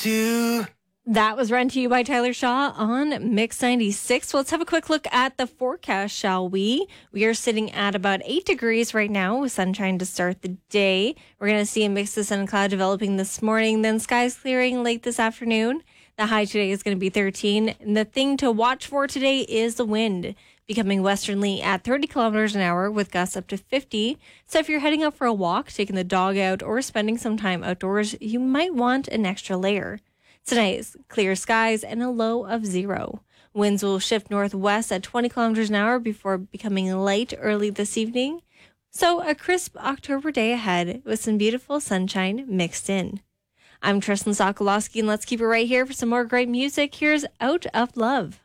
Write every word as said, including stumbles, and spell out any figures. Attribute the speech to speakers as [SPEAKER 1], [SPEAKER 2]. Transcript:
[SPEAKER 1] to.
[SPEAKER 2] That was run to you by Tyler Shaw on Mix ninety-six. Well, let's have a quick look at the forecast, shall we? We are sitting at about eight degrees right now with sunshine to start the day. We're going to see a mix of sun and cloud developing this morning, then skies clearing late this afternoon. The high today is going to be thirteen. And the thing to watch for today is the wind, becoming westerly at thirty kilometers an hour with gusts up to fifty. So if you're heading out for a walk, taking the dog out, or spending some time outdoors, you might want an extra layer. Tonight is clear skies and a low of zero. Winds will shift northwest at twenty kilometers an hour before becoming light early this evening. So a crisp October day ahead with some beautiful sunshine mixed in. I'm Tristan Sokolowski, and let's keep it right here for some more great music. Here's Out of Love.